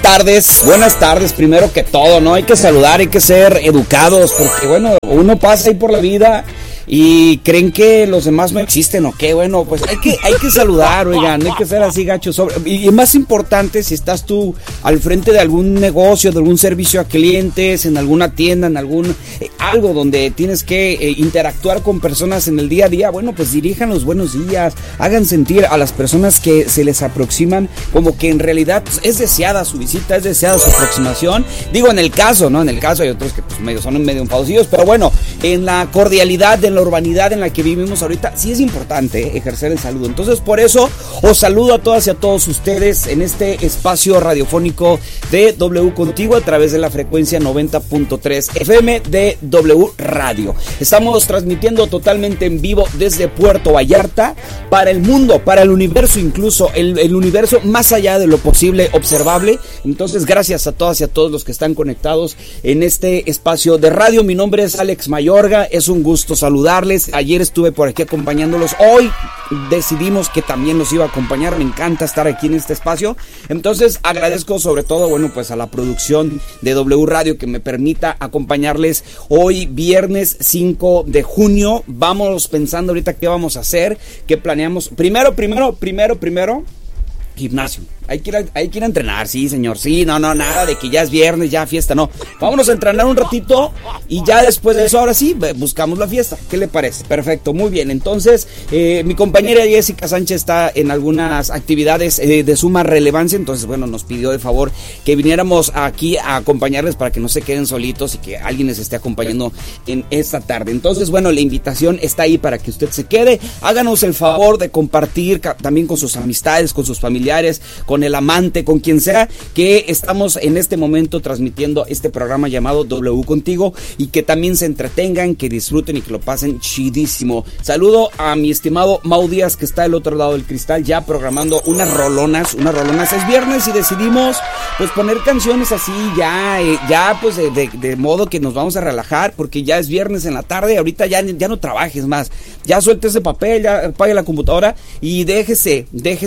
Buenas tardes, primero que todo, ¿no? Hay que saludar, hay que ser educados, porque bueno, uno pasa ahí por la vida y creen que los demás no existen, ¿o qué? Bueno, pues hay que saludar, oigan, hay que ser así gachos. Y más importante, si estás tú al frente de algún negocio, de algún servicio a clientes, en alguna tienda, en algún algo donde tienes que interactuar con personas en el día a día, bueno, pues dirijan los buenos días, hagan sentir a las personas que se les aproximan como que en realidad pues, es deseada su visita, es deseada su aproximación. Digo, en el caso, ¿no? En el caso hay otros que pues son medio enfadocillos, pero bueno, en la cordialidad, en la urbanidad en la que vivimos ahorita, sí es importante ejercer el saludo. Entonces, por eso, os saludo a todas y a todos ustedes en este espacio radiofónico de W Contigo a través de la frecuencia 90.3 FM de W Radio. Estamos transmitiendo totalmente en vivo desde Puerto Vallarta para el mundo, para el universo, incluso el universo más allá de lo posible observable. Entonces, gracias a todas y a todos los que están conectados en este espacio de radio. Mi nombre es Alex Mayorga, es un gusto saludarles. Ayer estuve por aquí acompañándolos, hoy decidimos que también los iba a acompañar, me encanta estar aquí en este espacio. Entonces agradezco sobre todo, bueno, pues a la producción de W Radio que me permita acompañarles hoy viernes 5 de junio. Vamos pensando ahorita qué vamos a hacer, qué planeamos. Primero, gimnasio. Hay que ir a entrenar, sí, señor, sí, no, nada de que ya es viernes, ya fiesta, no. Vámonos a entrenar un ratito y ya después de eso, ahora sí, buscamos la fiesta. ¿Qué le parece? Perfecto, muy bien. Entonces, mi compañera Jessica Sánchez está en algunas actividades de suma relevancia, entonces, bueno, nos pidió de favor que viniéramos aquí a acompañarles para que no se queden solitos y que alguien les esté acompañando en esta tarde. Entonces, bueno, la invitación está ahí para que usted se quede. Háganos el favor de compartir también con sus amistades, con sus familiares, con el amante, con quien sea, que estamos en este momento transmitiendo este programa llamado W Contigo y que también se entretengan, que disfruten y que lo pasen chidísimo. Saludo a mi estimado Mau Díaz que está del otro lado del cristal ya programando unas rolonas. Es viernes y decidimos pues poner canciones así ya pues de modo que nos vamos a relajar porque ya es viernes en la tarde, ahorita ya no trabajes más, ya suelte ese papel, ya apague la computadora y déjese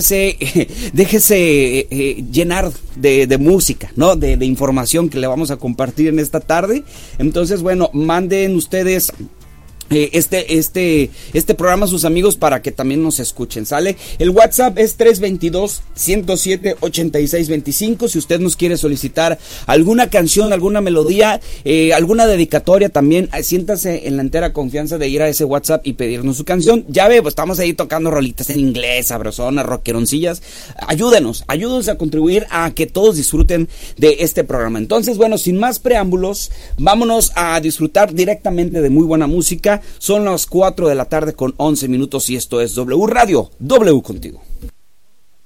llenar de música, ¿no? De información que le vamos a compartir en esta tarde. Entonces, bueno, manden ustedes este programa a sus amigos para que también nos escuchen, ¿sale? El WhatsApp es 322-107-8625. Si usted nos quiere solicitar alguna canción, alguna melodía, alguna dedicatoria también, siéntase en la entera confianza de ir a ese WhatsApp y pedirnos su canción. Ya ve, pues estamos ahí tocando rolitas en inglés, sabrosonas, rockeroncillas. Ayúdenos a contribuir a que todos disfruten de este programa. Entonces, bueno, sin más preámbulos, vámonos a disfrutar directamente de muy buena música. Son las 4 de la tarde con 11 minutos y esto es W Radio, W Contigo.